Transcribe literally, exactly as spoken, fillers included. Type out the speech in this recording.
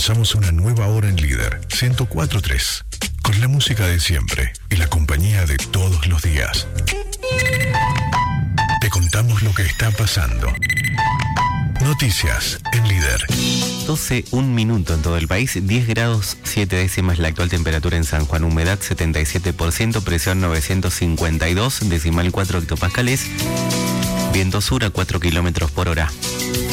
comenzamos una nueva hora en Líder ciento cuatro punto tres, con la música de siempre y la compañía de todos los días. Te contamos lo que está pasando. Noticias en Líder. doce, un minuto en todo el país, diez grados siete décimas la actual temperatura en San Juan, humedad setenta y siete por ciento, presión novecientos cincuenta y dos, decimal cuatro hectopascales, viento sur a cuatro kilómetros por hora.